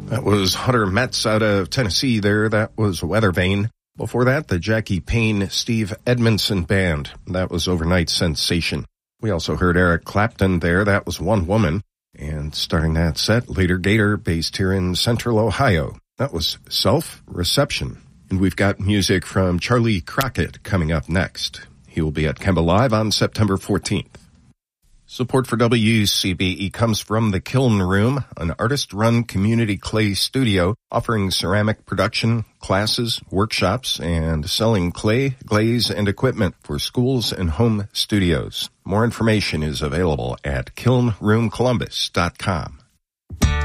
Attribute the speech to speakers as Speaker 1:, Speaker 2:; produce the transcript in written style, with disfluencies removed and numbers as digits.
Speaker 1: That was Hunter Metz out of Tennessee there. That was Weather Vane. Before that, the Jackie Payne Steve Edmondson Band. That was Overnight Sensation. We also heard Eric Clapton there. That was One Woman. And starting that set, Later Gator, based here in Central Ohio. That was Self-Reception. And we've got music from Charlie Crockett coming up next. He will be at Kemba Live on September 14th. Support for WCBE comes from the Kiln Room, an artist-run community clay studio offering ceramic production, classes, workshops, and selling clay, glaze, and equipment for schools and home studios. More information is available at kilnroomcolumbus.com.